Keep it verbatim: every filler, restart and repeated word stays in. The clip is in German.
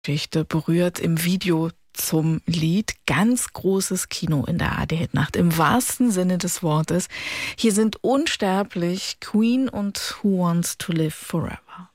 Geschichte berührt im Video zum Lied. Ganz großes Kino in der A R D-Hitnacht, im wahrsten Sinne des Wortes. Hier sind unsterblich Queen und Who Wants to Live Forever.